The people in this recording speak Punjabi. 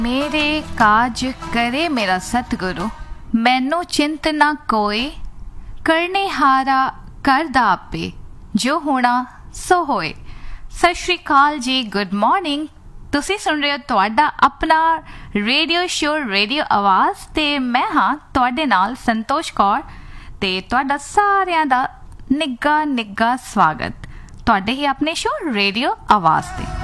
मेरे काज करे मेरा सतगुरु, मैनू चिंत ना कोई, करने हारा करदा आपे, जो होना सो होए। सत श्री अकाल जी, गुड मॉर्निंग। ਤੁਸੀਂ ਸੁਣ ਰਹੇ ਹੋ ਤੁਹਾਡਾ ਆਪਣਾ ਰੇਡੀਓ ਸ਼ੋ ਰੇਡੀਓ ਆਵਾਜ਼ ਤੇ ਮੈਂ ਹਾਂ ਤੁਹਾਡੇ ਨਾਲ ਸੰਤੋਸ਼ ਕੌਰ ਤੇ ਤੁਹਾਡਾ ਸਾਰਿਆਂ ਦਾ ਨਿੱਘਾ ਨਿੱਘਾ ਸਵਾਗਤ ਤੁਹਾਡੇ ਹੀ ਆਪਣੇ ਸ਼ੋ ਰੇਡੀਓ ਆਵਾਜ਼ ਤੇ।